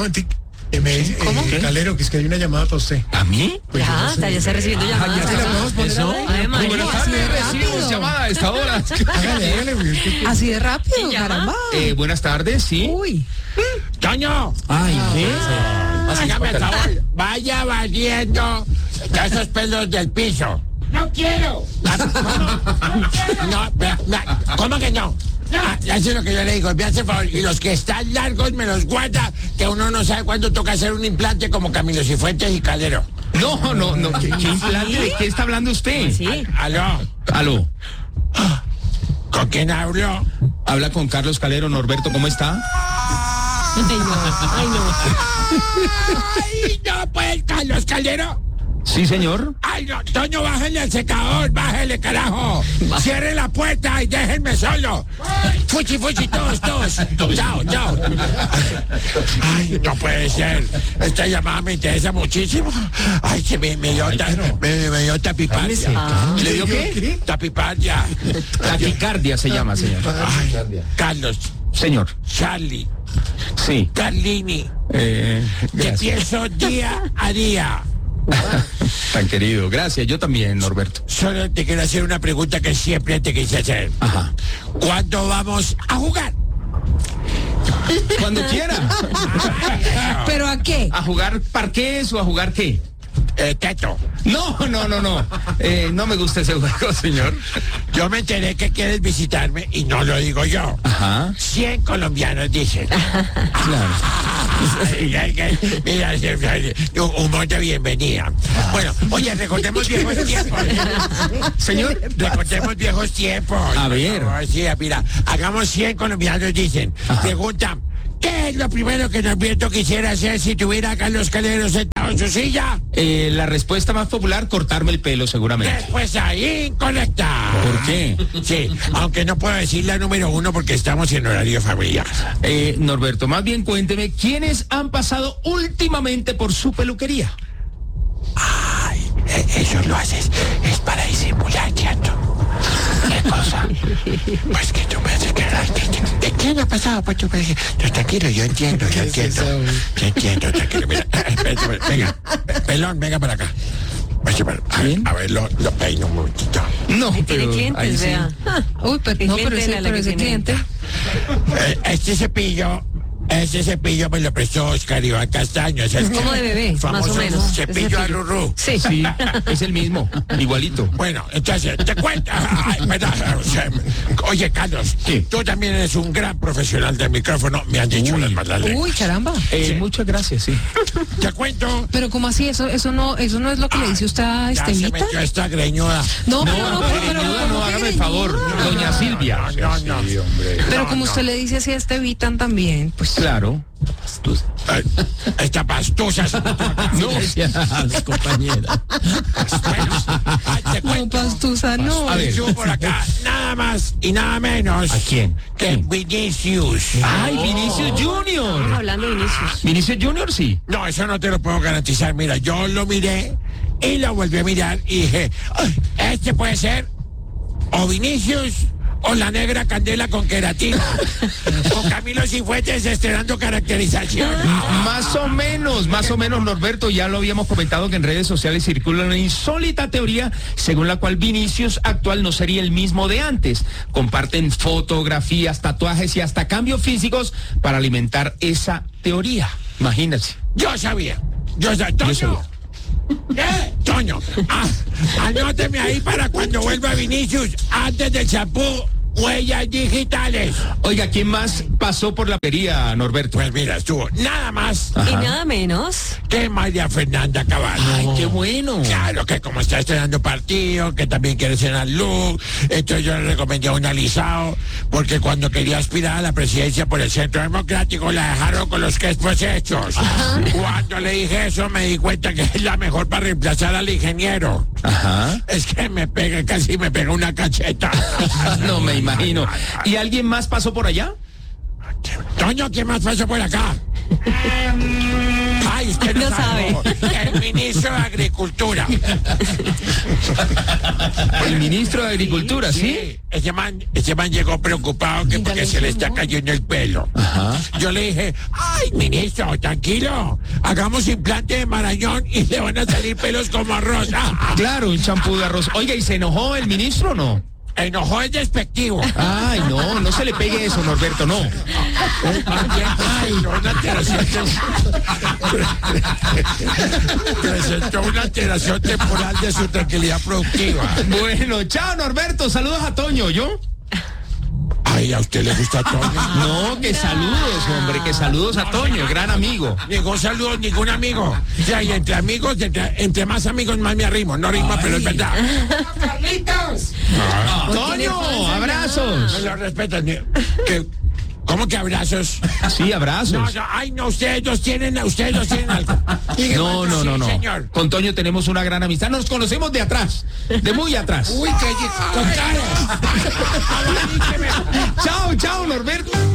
momentico. Me dice, ¿Cómo? Calero, que es que hay una llamada para usted. ¿A mí? Pues Ya, yo no sé. está recibiendo llamadas. ya se la podemos poner ¿Eso? ahora. Ay, María. Buenas tardes, recibimos llamada a esta hora. Hágale, güey. Así de rápido, ¿Quién llama? caramba. Buenas tardes, sí. Uy. Toño, Ay, hágame el favor, vaya valiendo esos pelos del piso. No quiero. ¿Cómo que no? Eso es lo que yo le digo, me hace favor, y los que están largos me los guarda, que uno no sabe cuándo toca hacer un implante como Camilo Cifuentes y Calero. No. ¿Qué implante? ¿De qué está hablando usted? Sí. Aló. ¿Con quién hablo? Habla con Carlos Calero. Norberto, ¿cómo está? Ay, no. ¡Ay, no, pues, Carlos Calero! Sí, señor. ¡Ay, no! Toño, bájale al secador, bájale, carajo. Cierre la puerta y déjenme solo. Fuchi, todos. Chao. Ay, no puede ser. Esta llamada me interesa muchísimo. Ay, se me dio tapicardia. ¿Le dio qué? Tapicardia. Taquicardia se llama, señor. Ay, Carlos, Señor. Charlie, Sí. Carlini, te Gracias. pienso día a día. Tan querido. Gracias. Yo también, Norberto. Solo te quiero hacer una pregunta que siempre te quise hacer. Ajá. ¿Cuándo vamos a jugar? Cuando quiera. ¿Pero a qué? ¿A jugar parqués o a jugar qué? Teto, No. No me gusta ese juego, señor. yo me enteré que quieres visitarme y no lo digo yo. Ajá. 100 colombianos dicen. Claro. Mira, humor de bienvenida. Bueno, oye, recordemos viejos tiempos. Señor. Recordemos viejos tiempos. A ver. Sí, mira, hagamos 100 colombianos dicen. Ajá. Preguntan, ¿qué es lo primero que Norberto quisiera hacer si tuviera a Carlos Calero sentado en su silla? La respuesta más popular, cortarme el pelo, seguramente. Respuesta incorrecta. ¿Por qué? Sí, aunque no puedo decir la número 1 porque estamos en horario familiar. Norberto, más bien cuénteme, ¿quiénes han pasado últimamente por su peluquería? Ay, eso lo haces, es para disimular, ¿cierto? ¿Qué cosa? Pues que tú me haces que... ¿De quién ha pasado por tu peluquería? No, tranquilo, yo entiendo. Yo entiendo, tranquilo. Mira, espérate, venga, pelón, venga para acá. A ver, lo peino un momentito. No, Tiene pero ahí clientes, sí. vea. Uy, pero no, pero clientela la que ese tiene. cliente. Este cepillo me lo prestó Oscar Iván Castaño. Es como de bebé, más o menos. Cepillo a Rurú. Sí. Sí, es el mismo, igualito. Bueno, entonces, te cuento. Ay, ¿verdad? Oye, Carlos, ¿Qué? tú también eres un gran profesional del micrófono, me han dicho las malas lenguas. Uy, caramba. Muchas gracias, sí. Te cuento. Pero ¿cómo así? Eso no es lo que le dice usted a Ya se Estevita. metió esta greñuda. No, No, pero no, hágame el favor, doña Silvia. No. Pero No, como no. usted le dice así a Estevitan también, pues. Claro. Esta pastusa. No, compañera. Te No, cuento. pastusa, no. A ver. Yo por acá, nada más y nada menos. ¿A quién? Que Vinicius. Ay, Vinicius Junior. Hablando de Vinicius. Vinicius Junior, sí. No, eso no te lo puedo garantizar. Mira, yo lo miré y lo volví a mirar y dije, "Ay, este puede ser o Vinicius o la negra Candela con queratina. O Camilo Cifuentes estrenando caracterización. Más o menos, Norberto, ya lo habíamos comentado que en redes sociales circula una insólita teoría según la cual Vinicius actual no sería el mismo de antes. Comparten fotografías, tatuajes y hasta cambios físicos para alimentar esa teoría. Imagínense. Yo sabía. Toño. ¿Qué? Toño, anóteme ahí para cuando vuelva Vinicius, antes del champú, huellas digitales. Oiga, ¿quién más pasó por la pería, Norberto? Pues mira, estuvo nada más Y nada menos. que María Fernanda Cabal. Ay, qué bueno. Claro, que como está estrenando partido, que también quiere cenar look, entonces yo le recomendé un alisado, porque cuando quería aspirar a la presidencia por el Centro Democrático, la dejaron con los crespos hechos. Cuando le dije eso, me di cuenta que es la mejor para reemplazar al ingeniero. Ajá. Es que casi me pega una cacheta. No me imagino. ¿Y alguien más pasó por allá? Toño, ¿quién más pasó por acá? Ay, usted no, No sabe. El ministro de Agricultura. El ministro de Agricultura, ¿sí? Ese man llegó preocupado que porque se le está cayendo el pelo. Ajá. Yo le dije, ay, ministro, tranquilo, hagamos implante de marañón y le van a salir pelos como arroz. Claro, un champú de arroz. Oiga, ¿y se enojó el ministro o no? Enojó es despectivo. Ay, no se le pegue eso, Norberto, no. Presentó una alteración temporal de su tranquilidad productiva. Bueno, chao, Norberto, saludos a Toño, ¿yo? Ay, ¿a usted le gusta Toño? No, que saludos, hombre, que saludos a Toño, gran amigo. Ningún saludo, ningún amigo. Ya, y entre amigos, entre más amigos, más me arrimo. No rima, pero es verdad. ¡Carlitos! Toño, abrazos. Me lo respetan. ¿Cómo que abrazos? Sí, abrazos. No, ustedes dos tienen algo. No. Señor. Con Toño tenemos una gran amistad. Nos conocemos de atrás, de muy atrás. Uy, con caras. Chao, Norberto.